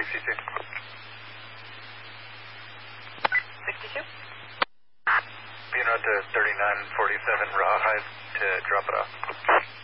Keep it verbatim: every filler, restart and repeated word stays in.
sixty-two. sixty-two. Being out to thirty-nine forty-seven Rawhide to drop it off.